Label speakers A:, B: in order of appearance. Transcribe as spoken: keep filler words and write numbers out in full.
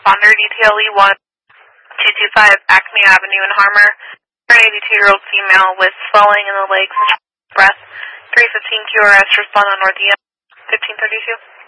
A: responder, D T L E one two two five Acme Avenue in Harmer. An eighty-two-year-old female with swelling in the legs and breath. three fifteen Q R S, respond on North E M fifteen thirty-two.